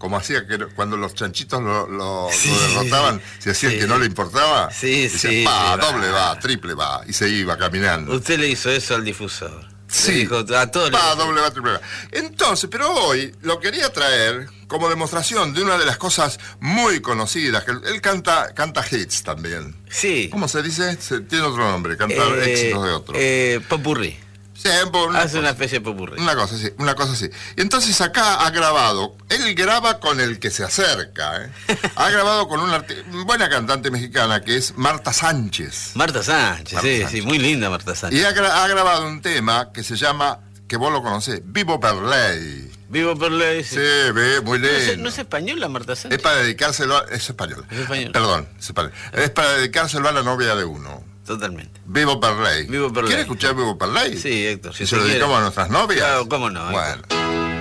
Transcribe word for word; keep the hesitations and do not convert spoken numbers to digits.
como hacía que cuando los chanchitos lo, lo, Sí, lo derrotaban, se hacían sí. que no le importaba. Sí, decía, sí, va, sí, doble va. va, triple va, y se iba caminando. Usted le hizo eso al difusor. Sí, Le dijo, a todos le va, dijo. doble va, triple va. Entonces, pero hoy lo quería traer como demostración de una de las cosas muy conocidas, que él, él canta, canta hits también. Sí. ¿Cómo se dice? Se, tiene otro nombre, canta Eh, éxitos de otros. Eh, popurrí. Siempre una Hace una cosa. especie de popurrí. Una cosa así, una cosa así. Y entonces acá ha grabado, él graba con el que se acerca, ¿eh? Ha grabado con una arti- buena cantante mexicana que es Marta Sánchez. Marta Sánchez, Marta sí, Sánchez. sí, muy linda Marta Sánchez. Y ha, gra- ha grabado un tema que se llama, que vos lo conocés, Vivo per ley. Vivo por ley. Sí, ve, muy No es, lindo. no es española Marta Sánchez. Es para dedicárselo, a, es español. Es español. Perdón, es español. Es para dedicárselo a la novia de uno. Totalmente. Vivo per ley. Vivo per ¿Quiere ley. escuchar Vivo per ley? Sí, Héctor. Si Si se se lo dedicamos quiere. a nuestras novias. Claro, cómo no, Héctor. Bueno.